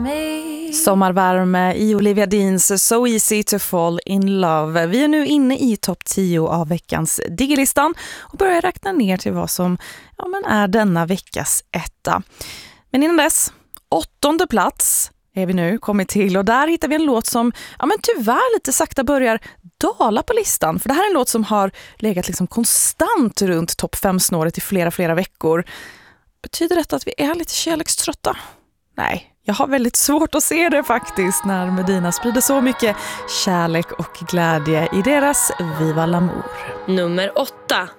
Sommarvärme i Olivia Deans So Easy to Fall in Love. Vi är nu inne i topp 10 av veckans Digilistan och börjar räkna ner till vad som är denna veckas etta. Men innan dess, 8:e plats är vi nu kommit till, och där hittar vi en låt som tyvärr lite sakta börjar dala på listan. För det här är en låt som har legat liksom konstant runt topp 5-snåret i flera veckor. Betyder detta att vi är lite kärlekströtta? Nej, jag har väldigt svårt att se det faktiskt, när Medina sprider så mycket kärlek och glädje i deras Viva l'Amour. Nummer 8.